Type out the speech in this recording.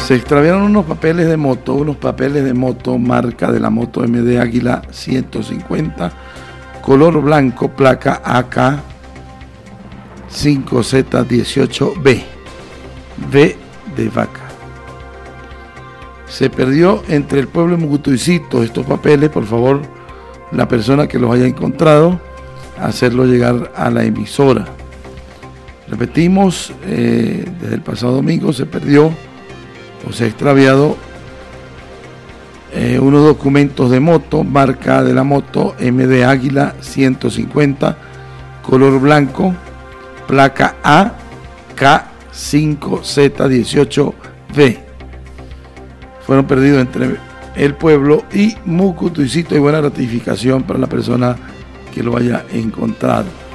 Se extraviaron unos papeles de moto marca de la moto MD Águila 150, color blanco, placa AK 5Z18B, V de vaca. Se perdió entre el pueblo de Mucutuicito estos papeles. Por favor, la persona que los haya encontrado, hacerlo llegar a la emisora. Repetimos, desde el pasado domingo se perdió o se ha extraviado unos documentos de moto, marca de la moto MD Águila 150, color blanco, placa AK5Z18V. Fueron perdidos entre el pueblo y Mucutuicito, y buena ratificación para la persona que lo haya encontrado.